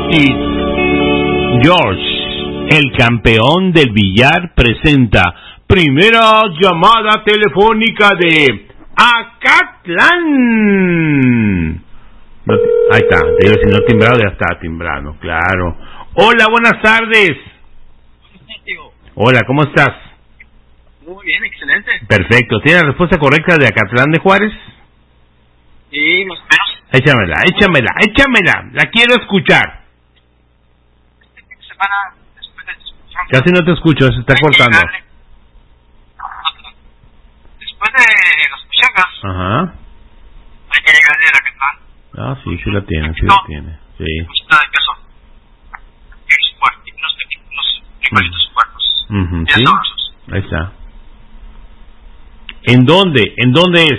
George, el campeón del billar, presenta primera llamada telefónica de Acatlán. No, ahí está, digo, si no timbrado ya está timbrado, claro. Hola, buenas tardes. Hola, ¿cómo estás? Muy bien, excelente. Perfecto, ¿tienes la respuesta correcta de Acatlán de Juárez? Sí, más o menos. Échamela, la quiero escuchar. Este fin de semana, después de... Casi no te escucho, se está cortando. Después de las Pichagas, Ajá. hay que llegar a Acatlán. Ah, sí la tiene, Sí. Cosita de queso. Unos frijolitos puercos. Sí, sabrosos. ahí está. ¿En dónde es?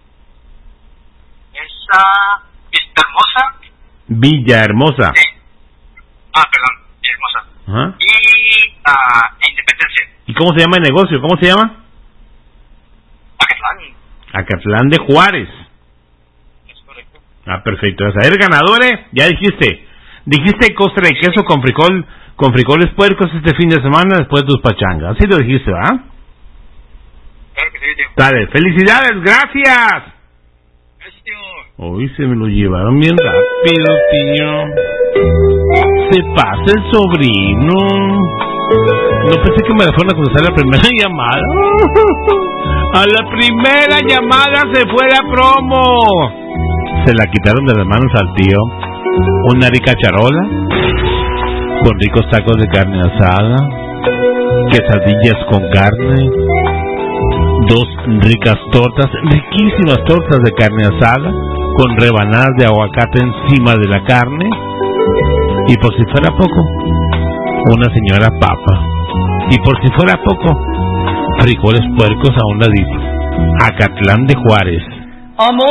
Villahermosa. Sí. Perdón, Villahermosa. Ajá. Y Independencia. ¿Y cómo se llama el negocio? ¿Cómo se llama? Acatlán. Acatlán de Juárez. Es correcto. Perfecto. A ver, ganadores, ya dijiste. Dijiste costra de queso con frijoles puercos este fin de semana después de tus pachangas. Así lo dijiste, ¿verdad? Claro que sí, tío. Dale, felicidades, gracias. Gracias, tío. Hoy se me lo llevaron bien rápido, tío. Se pasa el sobrino. No pensé que me fueron a contestar la primera llamada. A la primera llamada se fue la promo. Se la quitaron de las manos al tío. Una rica charola con ricos tacos de carne asada, quesadillas con carne, 2 ricas tortas, riquísimas tortas de carne asada con rebanadas de aguacate encima de la carne, y por si fuera poco, una señora papa, y por si fuera poco, frijoles puercos a un ladito. Acatlán de Juárez. Amor.